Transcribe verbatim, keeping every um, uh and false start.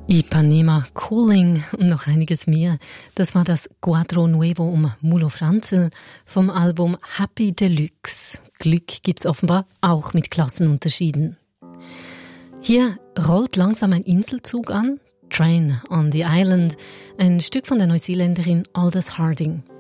Ipanema, Cooling und noch einiges mehr. Das war das Quadro Nuevo um Mulo Franzel vom Album Happy Deluxe. Glück gibt's offenbar auch mit Klassenunterschieden. Hier rollt langsam ein Inselzug an. Train on the Island, ein Stück von der Neuseeländerin Aldous Harding.